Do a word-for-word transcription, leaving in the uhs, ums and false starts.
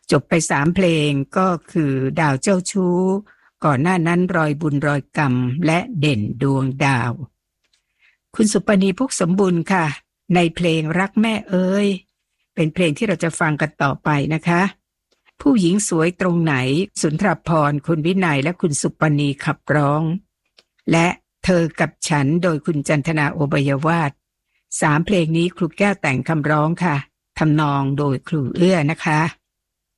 จบไปสามเพลงก็คือดาวเจ้าชู้ก่อนหน้านั้นรอยบุญรอยกรรมและเด่นดวงดาวคุณสุปณีพุกสมบูรณ์ค่ะในเพลงรักแม่เอ้ยเป็นเพลงที่เราจะฟังกันต่อไปนะคะผู้หญิงสวยตรงไหนสุนทรภรณ์คุณวินัยและคุณสุปณีขับร้องและเธอกับฉันโดยคุณจันทนาโอไบยวาทสามเพลงนี้ครูแก้วแต่งคำร้องค่ะทำนองโดยครูเอื้อนะคะ